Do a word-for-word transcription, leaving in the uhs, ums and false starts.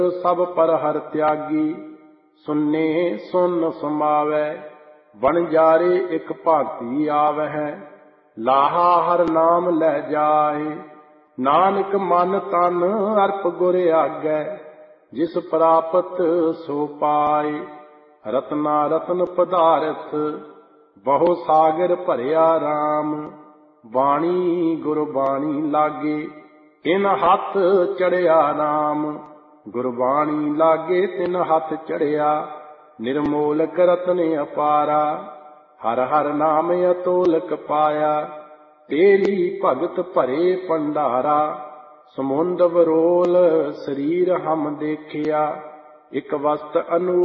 ਸਭ ਪਰ ਹਰ ਤਿਆਗੀ, ਸੁਨੇ ਸੁਨ ਸਮਾਵੈ। ਵਣਜਾਰੇ ਇੱਕ ਭਾਂਤੀ ਆਵਹਿ, ਲਾਹਾ ਹਰ ਨਾਮ ਲੈ ਜਾਏ। ਨਾਨਕ ਮਨ ਤਨ ਅਰਪ ਗੁਰ ਆਗੈ, ਜਿਸ ਪ੍ਰਾਪਤ ਸੋ ਪਾਏ। ਰਤਨਾ ਰਤਨ ਪਦਾਰਥ, ਬਹੁ ਸਾਗਰ ਭਰਿਆ ਰਾਮ। ਬਾਣੀ ਗੁਰਬਾਣੀ ਲਾਗੇ, ਤਿਨ ਹੱਥ ਚੜਿਆ ਨਾਮ। ਗੁਰਬਾਣੀ ਲਾਗੇ ਤਿਨ ਹੱਥ ਚੜਿਆ, ਨਿਰਮੋਲਕ ਰਤਨ ਅਪਾਰਾ। ਹਰ ਹਰ ਨਾਮ ਅਤੋਲਕ ਪਾਇਆ, ਤੇਰੀ ਭਗਤ ਭਰੇ ਭੰਡਾਰਾ। ਸਮੁੰਦ ਵਰੋਲ ਸਰੀਰ ਹਮ ਦੇਖਿਆ, ਇੱਕ ਵਸਤ ਅਨੂ